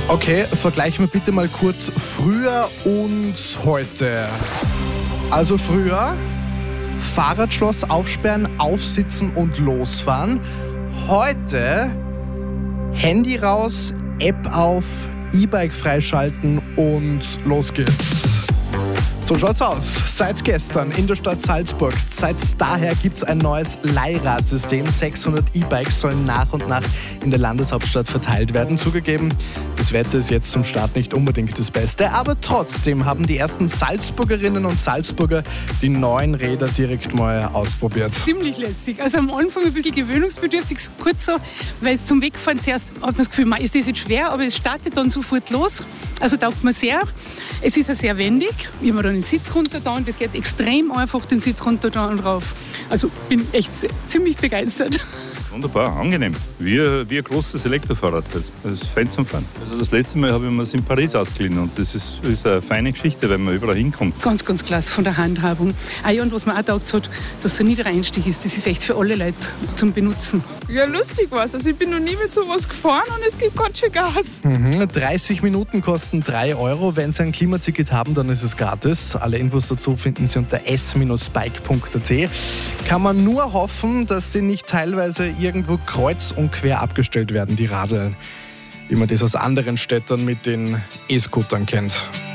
Okay, vergleichen wir bitte mal kurz früher und heute. Also früher, Fahrradschloss aufsperren, aufsitzen und losfahren. Heute, Handy raus, App auf, E-Bike freischalten und los geht's. So schaut's aus. Seit gestern in der Stadt Salzburg. Seit daher gibt's ein neues Leihradsystem. 600 E-Bikes sollen nach und nach in der Landeshauptstadt verteilt werden. Zugegeben, das Wetter ist jetzt zum Start nicht unbedingt das Beste, aber trotzdem haben die ersten Salzburgerinnen und Salzburger die neuen Räder direkt mal ausprobiert. Ziemlich lässig. Also am Anfang ein bisschen gewöhnungsbedürftig, kurz so, weil es zum Wegfahren zuerst hat man das Gefühl, ist das jetzt schwer, aber es startet dann sofort los. Also taugt mir sehr. Es ist ja sehr wendig. Ich habe mir dann den Sitz runter da und das geht extrem einfach, den Sitz runter da und rauf. Also bin echt ziemlich begeistert. Wunderbar, angenehm. Wie ein großes Elektrofahrrad. Das ist fein zum Fahren. Also das letzte Mal habe ich mir es in Paris ausgeliehen und das ist eine feine Geschichte, weil man überall hinkommt. Ganz, ganz klasse von der Handhabung. Ja, und was mir auch taugt hat, dass so ein niederer Einstieg ist, das ist echt für alle Leute zum Benutzen. Ja, lustig war's. Also ich bin noch nie mit sowas gefahren und es gibt ganz schön Gas. 30 Minuten kosten 3 €. Wenn Sie ein Klimaticket haben, dann ist es gratis. Alle Infos dazu finden Sie unter s-bike.at. Kann man nur hoffen, dass die nicht teilweise irgendwo kreuz und quer abgestellt werden, die Radl, wie man das aus anderen Städten mit den E-Scootern kennt.